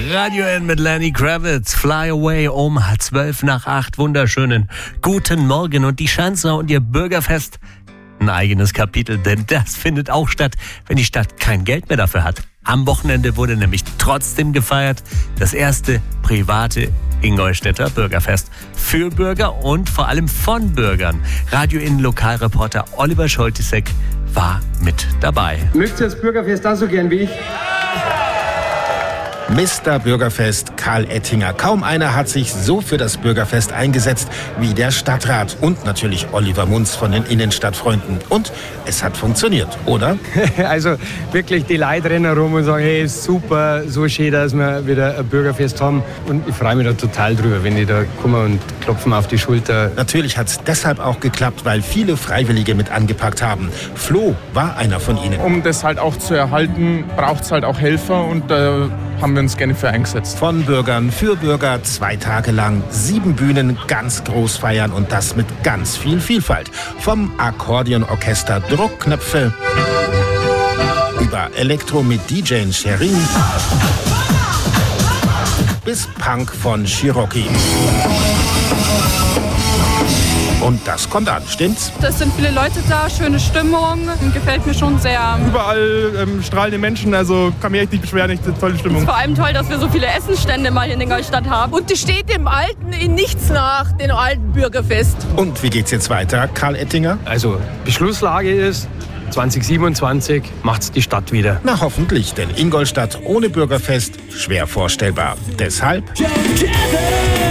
Radio N mit Lenny Kravitz, Fly Away um 7:12. Wunderschönen guten Morgen. Und die Schanzer und ihr Bürgerfest, ein eigenes Kapitel, denn das findet auch statt, wenn die Stadt kein Geld mehr dafür hat. Am Wochenende wurde nämlich trotzdem gefeiert, das erste private Ingolstädter Bürgerfest für Bürger und vor allem von Bürgern. Radio N Lokalreporter Oliver Scholtisek war mit dabei. Mögt ihr das Bürgerfest auch so gern wie ich? Mr. Bürgerfest Karl Ettinger. Kaum einer hat sich so für das Bürgerfest eingesetzt wie der Stadtrat und natürlich Oliver Munz von den Innenstadtfreunden. Und es hat funktioniert, oder? Also wirklich, die Leute rennen rum und sagen, hey, super, so schön, dass wir wieder ein Bürgerfest haben. Und ich freue mich da total drüber, wenn die da kommen und klopfen auf die Schulter. Natürlich hat es deshalb auch geklappt, weil viele Freiwillige mit angepackt haben. Flo war einer von ihnen. Um das halt auch zu erhalten, braucht es halt auch Helfer und haben wir uns gerne für eingesetzt. Von Bürgern für Bürger 2 Tage lang 7 Bühnen ganz groß feiern und das mit ganz viel Vielfalt. Vom Akkordeonorchester Druckknöpfe über Elektro mit DJ Sherin bis Punk von Cherokee. Und das kommt an, stimmt's? Es sind viele Leute da, schöne Stimmung, gefällt mir schon sehr. Überall strahlende Menschen, also kann mich echt nicht beschweren, echt eine tolle Stimmung. Es ist vor allem toll, dass wir so viele Essensstände mal hier in Ingolstadt haben. Und es steht dem Alten in nichts nach, dem alten Bürgerfest. Und wie geht's jetzt weiter, Karl Ettinger? Also Beschlusslage ist, 2027 macht's die Stadt wieder. Na hoffentlich, denn Ingolstadt ohne Bürgerfest schwer vorstellbar. Deshalb